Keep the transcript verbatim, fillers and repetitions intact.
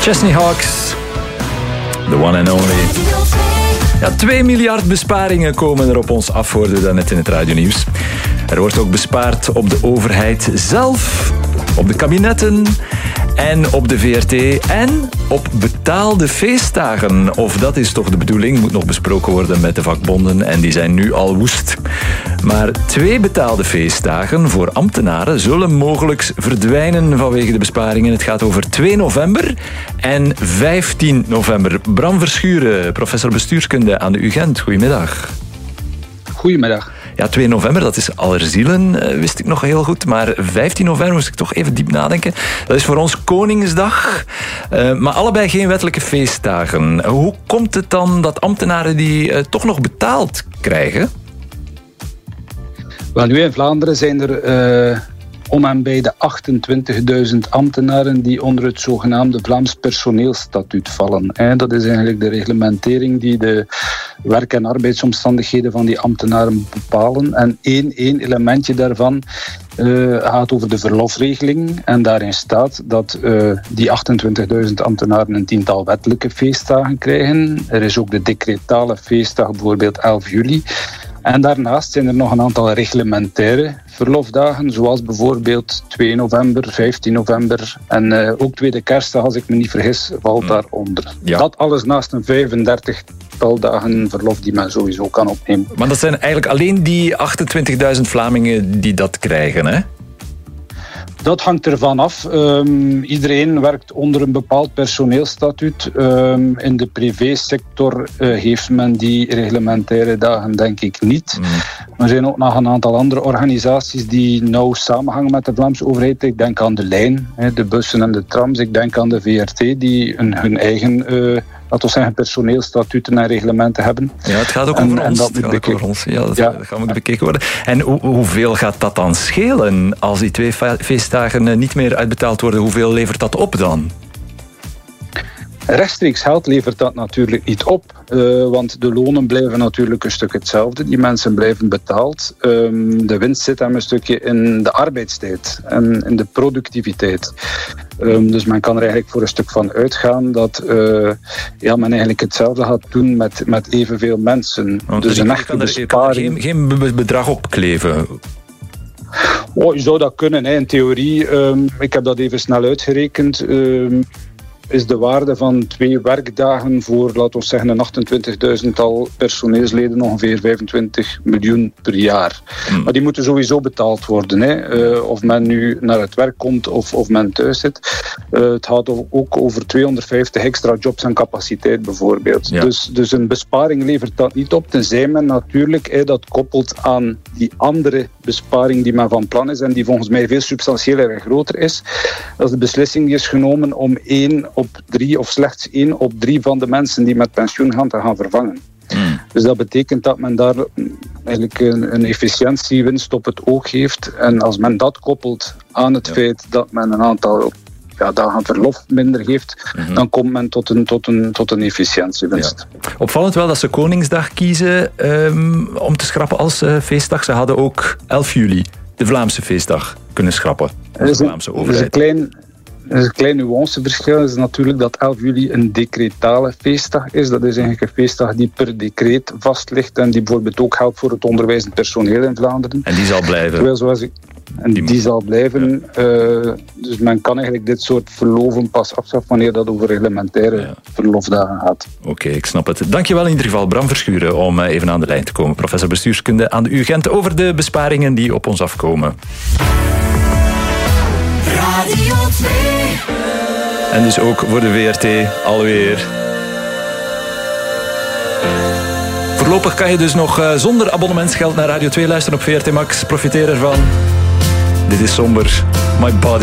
Chesney Hawks, the one and only. Ja, twee miljard besparingen komen er op ons af, hoorden we daarnet in het radionieuws. Er wordt ook bespaard op de overheid zelf, op de kabinetten en op de V R T en op betaalde feestdagen. Of dat is toch de bedoeling, moet nog besproken worden met de vakbonden en die zijn nu al woest. Maar twee betaalde feestdagen voor ambtenaren zullen mogelijk verdwijnen vanwege de besparingen. Het gaat over twee november en vijftien november. Bram Verschuren, professor bestuurskunde aan de U Gent. Goedemiddag. Goedemiddag. Ja, twee november, dat is Allerzielen, wist ik nog heel goed. Maar vijftien november moest ik toch even diep nadenken. Dat is voor ons Koningsdag. Uh, maar allebei geen wettelijke feestdagen. Hoe komt het dan dat ambtenaren die uh, toch nog betaald krijgen? Wel, nu in Vlaanderen zijn er uh, om en bij de achtentwintigduizend ambtenaren die onder het zogenaamde Vlaams personeelstatuut vallen. Hè. Dat is eigenlijk de reglementering die de werk- en arbeidsomstandigheden van die ambtenaren bepalen. En één, één elementje daarvan uh, gaat over de verlofregeling. En daarin staat dat uh, die achtentwintigduizend ambtenaren een tiental wettelijke feestdagen krijgen. Er is ook de decretale feestdag, bijvoorbeeld elf juli. En daarnaast zijn er nog een aantal reglementaire verlofdagen, zoals bijvoorbeeld twee november, vijftien november en uh, ook tweede kerstdag, als ik me niet vergis, valt daaronder. Ja. Dat alles naast een vijfendertigtal dagen verlof die men sowieso kan opnemen. Maar dat zijn eigenlijk alleen die achtentwintigduizend Vlamingen die dat krijgen, hè? Dat hangt ervan af. Um, iedereen werkt onder een bepaald personeelstatuut. Um, in de privésector uh, heeft men die reglementaire dagen denk ik niet. Mm. Er zijn ook nog een aantal andere organisaties die nauw samenhangen met de Vlaamse overheid. Ik denk aan de lijn, de bussen en de trams. Ik denk aan de V R T die een, hun eigen... Uh, laten we zeggen, personeelstatuten en reglementen hebben. Ja, het gaat ook en, over, ons. Dat het gaat ook over ons. Ja, dat, ja. dat gaan we bekeken worden. En hoe, hoeveel gaat dat dan schelen als die twee feestdagen niet meer uitbetaald worden? Hoeveel levert dat op dan? Rechtstreeks geld levert dat natuurlijk niet op, uh, want de lonen blijven natuurlijk een stuk hetzelfde. Die mensen blijven betaald. Um, de winst zit hem een stukje in de arbeidstijd en in de productiviteit. Um, dus men kan er eigenlijk voor een stuk van uitgaan dat uh, ja, men eigenlijk hetzelfde gaat doen met, met evenveel mensen. Want dus een echte kan er, besparing... Geen, geen bedrag opkleven. Oh, je zou dat kunnen, hè, in theorie. Um, ik heb dat even snel uitgerekend. Um, is de waarde van twee werkdagen voor, laten we zeggen, een achtentwintigduizendtal personeelsleden ongeveer vijfentwintig miljoen per jaar. Hmm. Maar die moeten sowieso betaald worden. Hè. Uh, of men nu naar het werk komt of, of men thuis zit. Uh, het gaat ook over tweehonderdvijftig extra jobs en capaciteit bijvoorbeeld. Ja. Dus, dus een besparing levert dat niet op, tenzij men natuurlijk hè, dat koppelt aan die andere besparing die men van plan is en die volgens mij veel substantiëler en groter is. Dat is de beslissing die is genomen om één op drie of slechts één op drie van de mensen die met pensioen gaan te gaan vervangen. Mm. Dus dat betekent dat men daar eigenlijk een, een efficiëntiewinst op het oog heeft. En als men dat koppelt aan het ja. feit dat men een aantal ja, dagen verlof minder geeft, mm-hmm. dan komt men tot een, tot een, tot een efficiëntiewinst. Ja. Opvallend wel dat ze Koningsdag kiezen um, om te schrappen als uh, feestdag. Ze hadden ook elf juli, de Vlaamse feestdag, kunnen schrappen. De Vlaamse overheid. Dat is een klein... Er is een klein nuanceverschil. Dat is natuurlijk dat elf juli een decretale feestdag is. Dat is eigenlijk een feestdag die per decreet vast ligt en die bijvoorbeeld ook geldt voor het onderwijzend personeel in Vlaanderen. En die zal blijven. Terwijl, zoals ik, en die, die zal blijven. Ja. Uh, dus men kan eigenlijk dit soort verloven pas afschaffen wanneer dat over reglementaire ja. verlofdagen gaat. Oké, okay, ik snap het. Dankjewel in ieder geval, Bram Verschuren, om even aan de lijn te komen. Professor bestuurskunde aan de U Gent over de besparingen die op ons afkomen. Radio twee. En dus ook voor de V R T alweer. Voorlopig kan je dus nog uh, zonder abonnementsgeld naar Radio twee luisteren op V R T Max. Profiteer ervan. Dit is somber. My Body.